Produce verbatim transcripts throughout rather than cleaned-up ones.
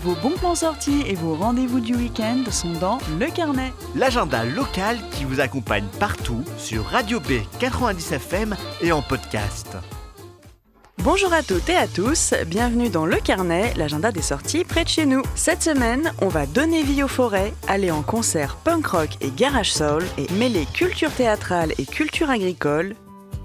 Vos bons plans sortis et vos rendez-vous du week-end sont dans Le Carnet. L'agenda local qui vous accompagne partout sur Radio B quatre-vingt-dix F M et en podcast. Bonjour à toutes et à tous, bienvenue dans Le Carnet, l'agenda des sorties près de chez nous. Cette semaine, on va donner vie aux forêts, aller en concert punk rock et garage soul et mêler culture théâtrale et culture agricole.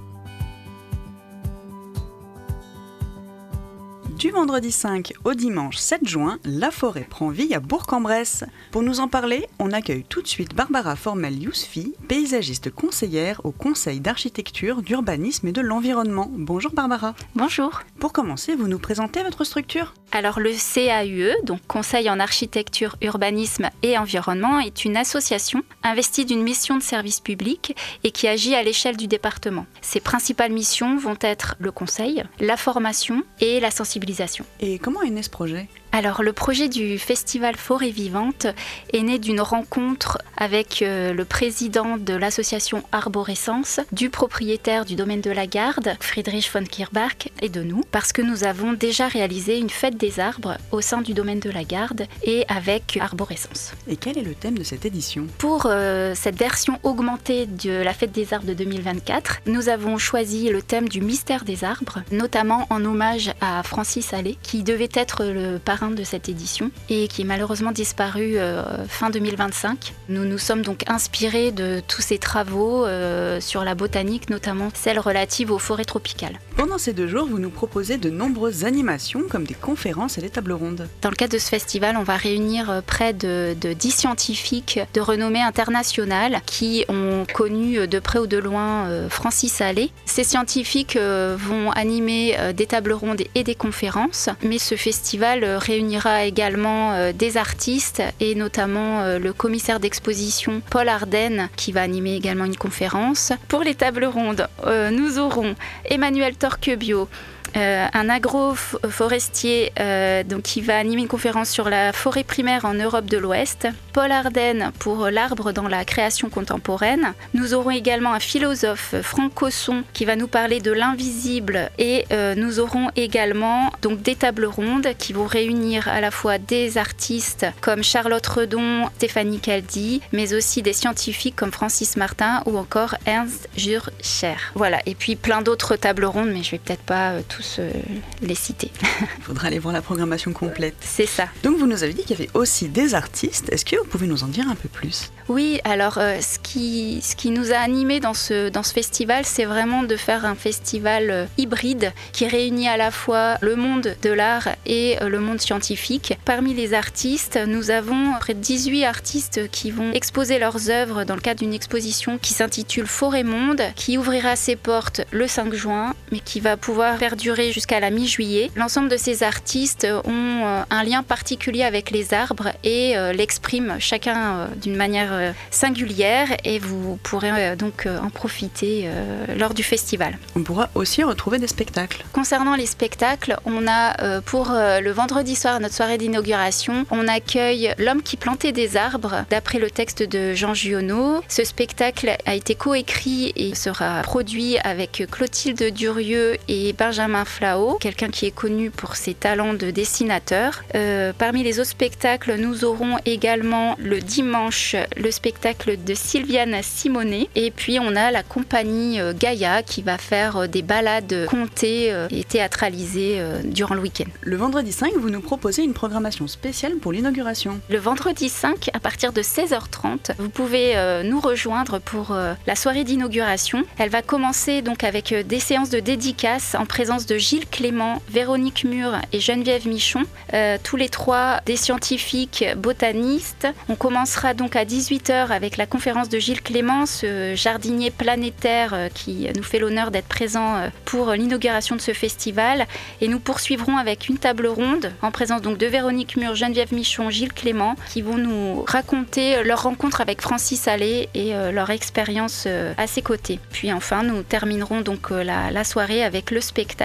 Du vendredi cinq au dimanche sept juin, la forêt prend vie à Bourg-en-Bresse. Pour nous en parler, on accueille tout de suite Barbara Formel-Yousfi, paysagiste conseillère au Conseil d'architecture, d'urbanisme et de l'environnement. Bonjour Barbara. Bonjour. Pour commencer, vous nous présentez votre structure ? Alors le C A U E, donc Conseil en architecture, urbanisme et environnement, est une association investie d'une mission de service public et qui agit à l'échelle du département. Ses principales missions vont être le conseil, la formation et la sensibilisation. Et comment est né ce projet ? Alors le projet du Festival Forêt Vivante est né d'une rencontre avec euh, le président de l'association Arborescence, du propriétaire du domaine de la Garde, Friedrich von Kirbach, et de nous, parce que nous avons déjà réalisé une fête des arbres au sein du domaine de la Garde et avec Arborescence. Et quel est le thème de cette édition ? Pour euh, cette version augmentée de la fête des arbres de deux mille vingt-quatre, nous avons choisi le thème du mystère des arbres, notamment en hommage à Francis Allais, qui devait être le parrain de cette édition et qui est malheureusement disparu euh, fin deux mille vingt-cinq. Nous nous sommes donc inspirés de tous ces travaux euh, sur la botanique, notamment celle relative aux forêts tropicales. Pendant ces deux jours, vous nous proposez de nombreuses animations comme des conférences et des tables rondes. Dans le cadre de ce festival, on va réunir près de, de dix scientifiques de renommée internationale qui ont connu de près ou de loin euh, Francis Allais. Ces scientifiques euh, vont animer euh, des tables rondes et des conférences, mais ce festival euh, réunira également euh, des artistes et notamment euh, le commissaire d'exposition Paul Ardenne qui va animer également une conférence. Pour les tables rondes, euh, nous aurons Emmanuel Torquebio, Euh, un agroforestier euh, donc, qui va animer une conférence sur la forêt primaire en Europe de l'Ouest. Paul Ardenne pour l'arbre dans la création contemporaine. Nous aurons également un philosophe, Franck Cosson, qui va nous parler de l'invisible. Et euh, nous aurons également donc, des tables rondes qui vont réunir à la fois des artistes comme Charlotte Redon, Stéphanie Caldi, mais aussi des scientifiques comme Francis Martin ou encore Ernst Jurcher. Voilà, et puis plein d'autres tables rondes, mais je vais peut-être pas euh, tous euh, les citer. Il faudra aller voir la programmation complète. C'est ça. Donc vous nous avez dit qu'il y avait aussi des artistes. Est-ce que vous pouvez nous en dire un peu plus ? Oui, alors euh, ce, qui, ce qui nous a animés dans ce, dans ce festival, c'est vraiment de faire un festival euh, hybride qui réunit à la fois le monde de l'art et euh, le monde scientifique. Parmi les artistes, nous avons près de dix-huit artistes qui vont exposer leurs œuvres dans le cadre d'une exposition qui s'intitule Forêt Monde, qui ouvrira ses portes le cinq juin, mais qui va pouvoir perdurer jusqu'à la mi-juillet. L'ensemble de ces artistes ont euh, un lien particulier avec les arbres et euh, l'expriment chacun euh, d'une manière euh, singulière et vous pourrez euh, donc euh, en profiter euh, lors du festival. On pourra aussi retrouver des spectacles. Concernant les spectacles, on a euh, pour euh, le vendredi soir, notre soirée d'inauguration, on accueille L'homme qui plantait des arbres d'après le texte de Jean Giono. Ce spectacle a été coécrit et sera produit avec Clotilde Durieux et Benjamin Flao, quelqu'un qui est connu pour ses talents de dessinateur. Euh, parmi les autres spectacles, nous aurons également le dimanche le spectacle de Sylviane Simonet et puis on a la compagnie euh, Gaïa qui va faire euh, des balades contées euh, et théâtralisées euh, durant le week-end. Le vendredi cinq, vous nous proposez une programmation spéciale pour l'inauguration. Le vendredi cinq, à partir de seize heures trente, vous pouvez euh, nous rejoindre pour euh, la soirée d'inauguration. Elle va commencer donc avec euh, des séances de dédicaces en présence de Gilles Clément, Véronique Mur et Geneviève Michon, euh, tous les trois des scientifiques botanistes. On commencera donc à dix-huit heures avec la conférence de Gilles Clément, ce jardinier planétaire euh, qui nous fait l'honneur d'être présent euh, pour l'inauguration de ce festival. Et nous poursuivrons avec une table ronde en présence donc de Véronique Mur, Geneviève Michon, Gilles Clément, qui vont nous raconter leur rencontre avec Francis Allais et euh, leur expérience euh, à ses côtés. Puis enfin, nous terminerons donc euh, la, la soirée avec le spectacle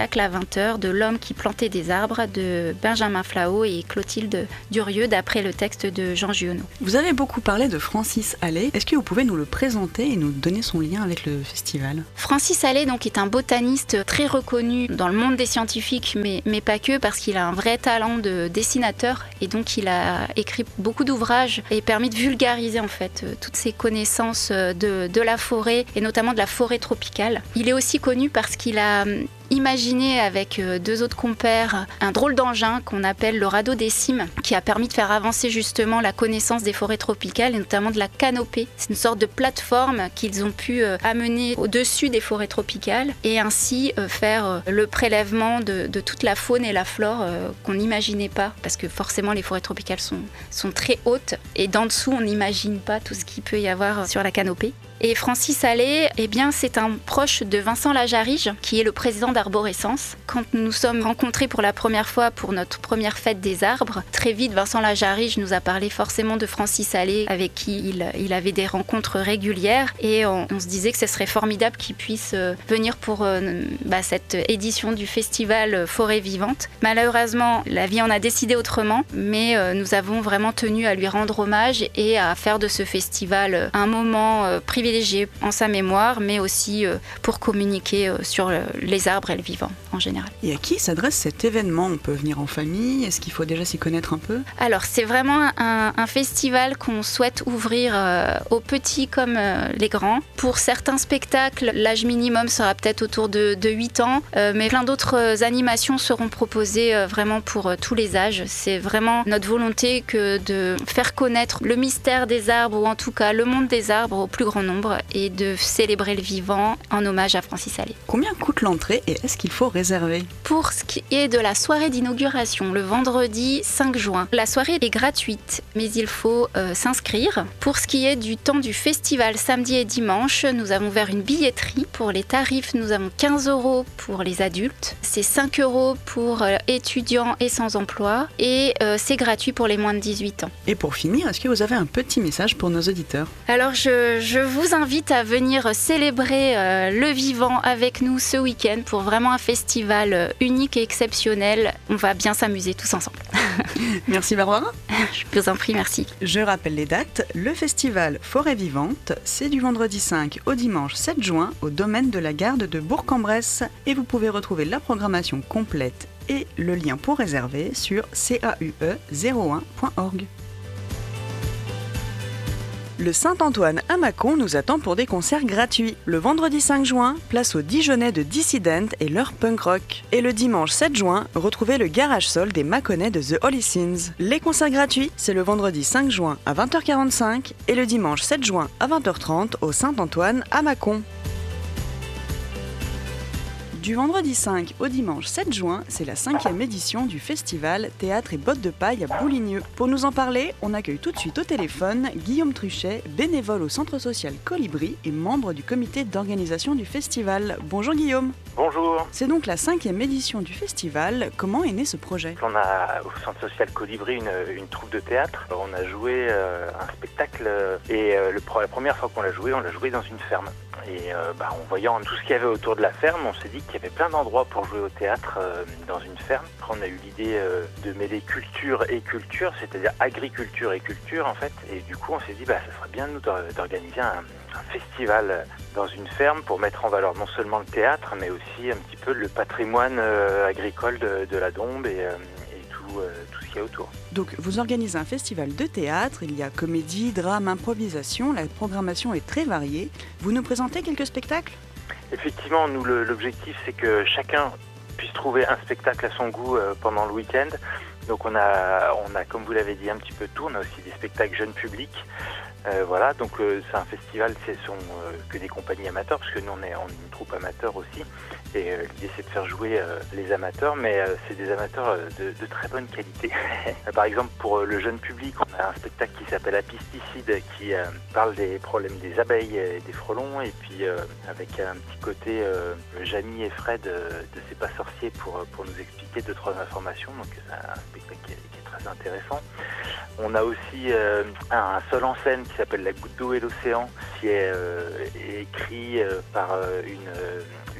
spectacle à vingt heures de L'homme qui plantait des arbres de Benjamin Flao et Clotilde Durieux d'après le texte de Jean Giono. Vous avez beaucoup parlé de Francis Allais. Est-ce que vous pouvez nous le présenter et nous donner son lien avec le festival ? Francis Allais donc, est un botaniste très reconnu dans le monde des scientifiques, mais, mais pas que, parce qu'il a un vrai talent de dessinateur et donc il a écrit beaucoup d'ouvrages et permis de vulgariser en fait toutes ses connaissances de, de la forêt et notamment de la forêt tropicale. Il est aussi connu parce qu'il a imaginé avec deux autres compères un drôle d'engin qu'on appelle le radeau des cimes, qui a permis de faire avancer justement la connaissance des forêts tropicales et notamment de la canopée. C'est une sorte de plateforme qu'ils ont pu amener au-dessus des forêts tropicales et ainsi faire le prélèvement de, de toute la faune et la flore qu'on n'imaginait pas, parce que forcément les forêts tropicales sont, sont très hautes et d'en dessous on n'imagine pas tout ce qu'il peut y avoir sur la canopée. Et Francis Allais, eh bien, c'est un proche de Vincent Lajarige, qui est le président d'Arborescence. Quand nous nous sommes rencontrés pour la première fois pour notre première fête des arbres, très vite, Vincent Lajarige nous a parlé forcément de Francis Allais, avec qui il, il avait des rencontres régulières. Et on, on se disait que ce serait formidable qu'il puisse venir pour euh, bah, cette édition du festival Forêt Vivante. Malheureusement, la vie en a décidé autrement, mais euh, nous avons vraiment tenu à lui rendre hommage et à faire de ce festival un moment euh, privilégié en sa mémoire, mais aussi pour communiquer sur les arbres et le vivant en général. Et à qui s'adresse cet événement ? On peut venir en famille ? Est-ce qu'il faut déjà s'y connaître un peu ? Alors, c'est vraiment un, un festival qu'on souhaite ouvrir euh, aux petits comme euh, les grands. Pour certains spectacles, l'âge minimum sera peut-être autour de, de huit ans, euh, mais plein d'autres animations seront proposées euh, vraiment pour euh, tous les âges. C'est vraiment notre volonté que de faire connaître le mystère des arbres, ou en tout cas le monde des arbres au plus grand nombre, et de célébrer le vivant en hommage à Francis Allais. Combien coûte l'entrée et est-ce qu'il faut réserver ? Pour ce qui est de la soirée d'inauguration, le vendredi cinq juin, la soirée est gratuite, mais il faut euh, s'inscrire. Pour ce qui est du temps du festival, samedi et dimanche, nous avons ouvert une billetterie. Pour les tarifs, nous avons quinze euros pour les adultes, c'est cinq euros pour euh, étudiants et sans emploi, et euh, c'est gratuit pour les moins de dix-huit ans. Et pour finir, est-ce que vous avez un petit message pour nos auditeurs ? Alors, je, je vous invite à venir célébrer euh, le vivant avec nous ce week-end pour vraiment un festival unique et exceptionnel. On va bien s'amuser tous ensemble. Merci Barbara. Je vous en prie, merci. Je rappelle les dates. Le festival Forêt Vivante, c'est du vendredi cinq au dimanche sept juin au domaine de la Garde de Bourg-en-Bresse. Et vous pouvez retrouver la programmation complète et le lien pour réserver sur c a u e zéro un point org. Le Saint-Antoine à Mâcon nous attend pour des concerts gratuits. Le vendredi cinq juin, place au Dijonais de Dissident et leur punk rock. Et le dimanche sept juin, retrouvez le garage sol des Mâconnais de The Holy Sins. Les concerts gratuits, c'est le vendredi cinq juin à vingt heures quarante-cinq et le dimanche sept juin à vingt heures trente au Saint-Antoine à Mâcon. Du vendredi cinq au dimanche sept juin, c'est la cinquième édition du festival Théâtre et Bottes de Paille à Bouligneux. Pour nous en parler, on accueille tout de suite au téléphone Guillaume Truchet, bénévole au Centre social Colibri et membre du comité d'organisation du festival. Bonjour Guillaume. Bonjour. C'est donc la cinquième édition du festival. Comment est né ce projet ? On a au Centre social Colibri une, une troupe de théâtre. On a joué euh, un spectacle et euh, le, la première fois qu'on l'a joué, on l'a joué dans une ferme. Et euh, bah, en voyant tout ce qu'il y avait autour de la ferme, on s'est dit qu'il y avait plein d'endroits pour jouer au théâtre euh, dans une ferme. Après, on a eu l'idée euh, de mêler culture et culture, c'est-à-dire agriculture et culture en fait. Et du coup, on s'est dit bah ça serait bien nous d'organiser un, un festival dans une ferme pour mettre en valeur non seulement le théâtre, mais aussi un petit peu le patrimoine euh, agricole de, de la Dombes et, euh, et tout, euh, tout ce qu'il y a autour. Donc vous organisez un festival de théâtre, il y a comédie, drame, improvisation, la programmation est très variée. Vous nous présentez quelques spectacles ? Effectivement, nous le, l'objectif c'est que chacun puisse trouver un spectacle à son goût euh, pendant le week-end. Donc on a, on a, comme vous l'avez dit, un petit peu tout. On a aussi des spectacles jeunes publics. Euh, voilà, donc euh, c'est un festival, ce sont euh, que des compagnies amateurs, parce que nous on est en une troupe amateur aussi. Et euh, l'idée c'est de faire jouer euh, les amateurs, mais euh, c'est des amateurs euh, de, de très bonne qualité. Par exemple, pour euh, le jeune public, on a un spectacle qui s'appelle Apisticide, qui euh, parle des problèmes des abeilles et des frelons, et puis euh, avec un petit côté euh, Jamie et Fred euh, de C'est pas sorcier pour, pour nous expliquer deux trois informations. Donc c'est un spectacle qui est, qui est très intéressant. On a aussi euh, un seul en scène qui s'appelle La goutte d'eau et l'océan, qui est euh, écrit euh, par euh, une, euh,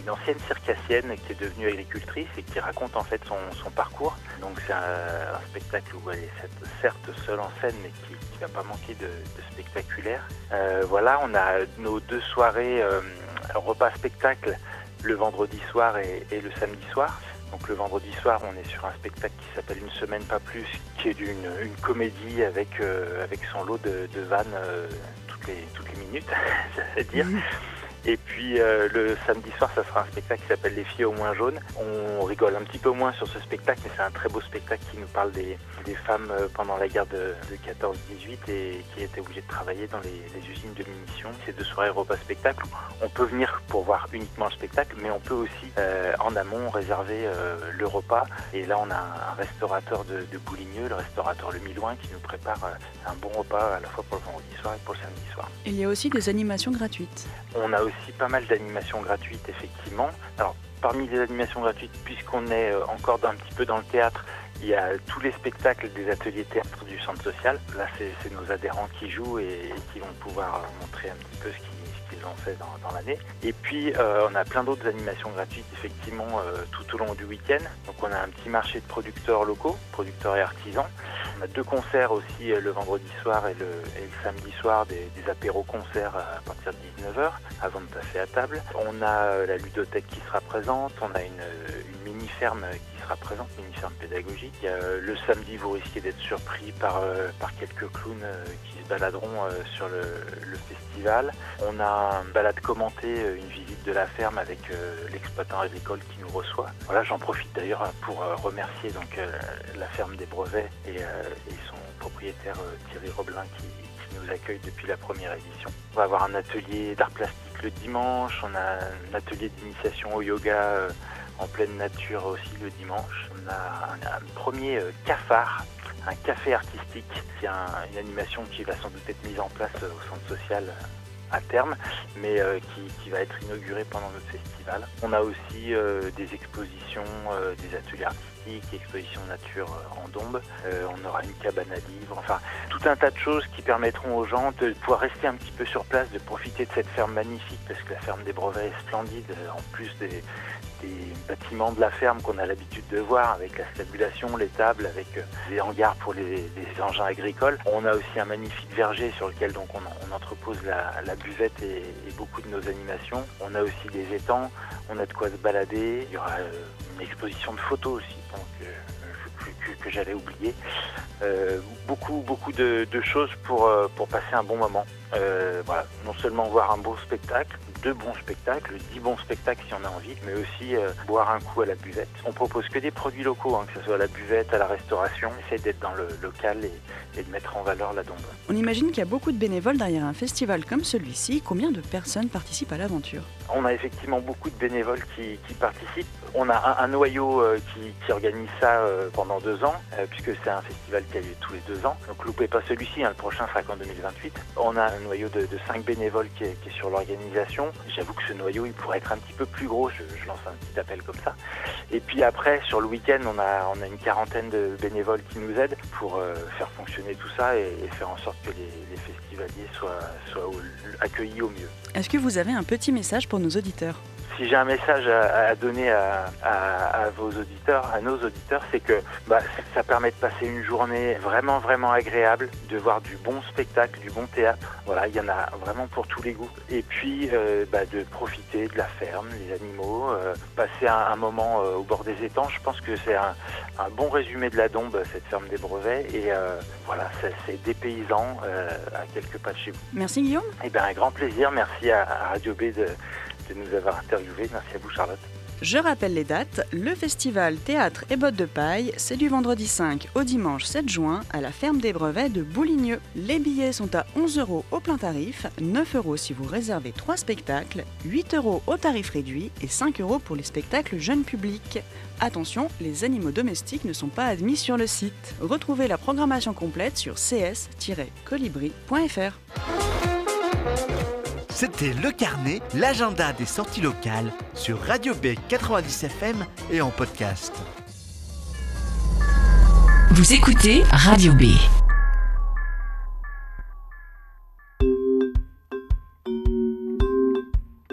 une ancienne circassienne qui est devenue agricultrice et qui raconte en fait son, son parcours. Donc c'est un, un spectacle où elle est certes seule en scène, mais qui ne va pas manquer de, de spectaculaire. Euh, voilà, on a nos deux soirées euh, repas spectacle le vendredi soir et, et le samedi soir. Donc le vendredi soir, on est sur un spectacle qui s'appelle Une semaine pas plus, qui est d'une une comédie avec euh, avec son lot de, de vannes euh, toutes les toutes les minutes, c'est-à-dire. Et puis euh, le samedi soir, ça sera un spectacle qui s'appelle Les filles au moins jaunes. On rigole un petit peu moins sur ce spectacle, mais c'est un très beau spectacle qui nous parle des, des femmes pendant la guerre de, de quatorze dix-huit et qui étaient obligées de travailler dans les, les usines de munitions. C'est deux soirées repas spectacle. On peut venir pour voir uniquement le spectacle, mais on peut aussi euh, en amont réserver euh, le repas. Et là, on a un, un restaurateur de, de Bouligneux, le restaurateur Le Milouin, qui nous prépare euh, un bon repas à la fois pour le vendredi soir et pour le samedi soir. Il y a aussi des animations gratuites. On a aussi pas mal d'animations gratuites, effectivement. Alors, parmi les animations gratuites, puisqu'on est encore un petit peu dans le théâtre, il y a tous les spectacles des ateliers théâtre du centre social. Là, c'est, c'est nos adhérents qui jouent et, et qui vont pouvoir montrer un petit peu ce qu'ils, ce qu'ils ont fait dans, dans l'année. Et puis, euh, on a plein d'autres animations gratuites, effectivement, euh, tout au long du week-end. Donc, on a un petit marché de producteurs locaux, producteurs et artisans. On a deux concerts aussi euh, le vendredi soir et le, et le samedi soir, des, des apéros-concerts à partir de dix-neuf heures, avant de passer à table. On a euh, la ludothèque qui sera présente, on a une, une mini-ferme qui sera présente, mini-ferme pédagogique. Il y a, euh, le samedi, vous risquez d'être surpris par, euh, par quelques clowns euh, qui se baladeront euh, sur le, le festival. On a une balade commentée, une visite de la ferme avec euh, l'exploitant agricole qui nous reçoit. Voilà, j'en profite d'ailleurs pour euh, remercier donc, euh, la ferme des Brevets et, euh, et son propriétaire euh, Thierry Robelin qui, qui nous accueille depuis la première édition. On va avoir un atelier d'art plastique le dimanche, on a un atelier d'initiation au yoga euh, en pleine nature aussi le dimanche. On a un, un premier euh, cafard, un café artistique. C'est un, une animation qui va sans doute être mise en place euh, au centre social euh, à terme, mais euh, qui, qui va être inaugurée pendant notre festival. On a aussi euh, des expositions, euh, des ateliers artistiques, expositions nature euh, en Dombes. Euh, on aura une cabane à livres, enfin tout un tas de choses qui permettront aux gens de pouvoir rester un petit peu sur place, de profiter de cette ferme magnifique, parce que la ferme des Brevets est splendide, en plus des, des bâtiments de la ferme qu'on a l'habitude de voir, avec la stabulation, les tables, avec euh, des hangars pour les, les engins agricoles. On a aussi un magnifique verger sur lequel donc on, on entrepose la, la buvette et, et beaucoup de nos animations. On a aussi des étangs, on a de quoi se balader. Il y aura euh, une exposition de photos aussi, donc, euh, que, que, que j'avais oublié. Euh, beaucoup, beaucoup de, de choses pour, euh, pour passer un bon moment. Euh, voilà, non seulement voir un beau spectacle, deux bons spectacles, dix bons spectacles si on a envie, mais aussi euh, boire un coup à la buvette. On propose que des produits locaux, hein, que ce soit à la buvette, à la restauration. On essaie d'être dans le local et, et de mettre en valeur la Dombe. On imagine qu'il y a beaucoup de bénévoles derrière un festival comme celui-ci. Combien de personnes participent à l'aventure ? On a effectivement beaucoup de bénévoles qui, qui participent. On a un, un noyau euh, qui, qui organise ça euh, pendant deux ans, euh, puisque c'est un festival qui a lieu tous les deux ans. Donc loupez pas celui-ci, hein, le prochain sera qu'en deux mille vingt-huit. On a un noyau de, de cinq bénévoles qui est, qui est sur l'organisation. J'avoue que ce noyau, il pourrait être un petit peu plus gros, je, je lance un petit appel comme ça. Et puis après, sur le week-end, on a, on a une quarantaine de bénévoles qui nous aident pour euh, faire fonctionner tout ça et, et faire en sorte que les, les festivaliers soient, soient au, accueillis au mieux. Est-ce que vous avez un petit message pour nos auditeurs ? Si j'ai un message à, à donner à, à, à vos auditeurs, à nos auditeurs, c'est que bah, ça permet de passer une journée vraiment, vraiment agréable, de voir du bon spectacle, du bon théâtre. Voilà, il y en a vraiment pour tous les goûts. Et puis, euh, bah, de profiter de la ferme, des animaux, euh, passer un, un moment euh, au bord des étangs. Je pense que c'est un, un bon résumé de la Dombe, cette ferme des Brevets. Et euh, voilà, c'est, c'est dépaysant euh, à quelques pas de chez vous. Merci Guillaume. Eh bien, un grand plaisir. Merci à, à Radio B de... de nous avoir interviewés. Merci à vous Charlotte. Je rappelle les dates. Le festival Théâtre et Bottes de Paille, c'est du vendredi cinq au dimanche sept juin à la ferme des Brevets de Bouligneux. Les billets sont à onze euros au plein tarif, neuf euros si vous réservez trois spectacles, huit euros au tarif réduit et cinq euros pour les spectacles jeunes publics. Attention, les animaux domestiques ne sont pas admis sur le site. Retrouvez la programmation complète sur c s tiret colibri point f r. C'était Le Carnet, l'agenda des sorties locales sur Radio B quatre-vingt-dix F M et en podcast. Vous écoutez Radio B.